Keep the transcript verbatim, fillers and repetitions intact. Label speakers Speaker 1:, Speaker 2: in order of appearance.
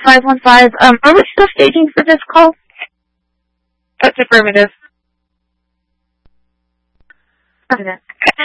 Speaker 1: five one five. Um, are we still staging for this call? That's affirmative. Okay.